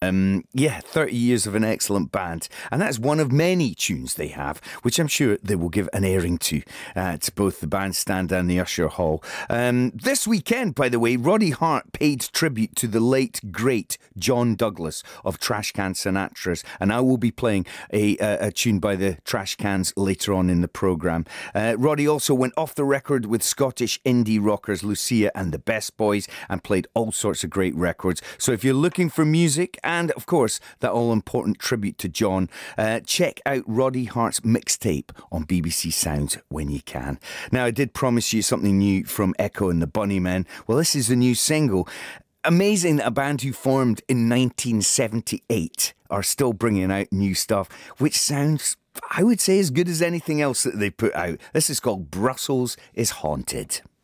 Yeah, 30 years of an excellent band. And that's one of many tunes they have, which I'm sure they will give an airing to both the bandstand and the Usher Hall. This weekend, by the way, Roddy Hart paid tribute to the late, great John Douglas of Trashcan Sinatras, and I will be playing a tune by the Trashcans later on in the programme. Roddy also went off the record with Scottish indie rockers Lucia and the Best Boys and played all sorts of great records. So if you're looking for music and, of course, that all-important tribute to John, check out Roddy Hart's mixtape on BBC Sounds when you can. Now, I did promise you something new from Echo and the Bunnymen. Well, this is the new single. Amazing, a band who formed in 1978 are still bringing out new stuff, which sounds, I would say, as good as anything else that they put out. This is called Brussels is Haunted.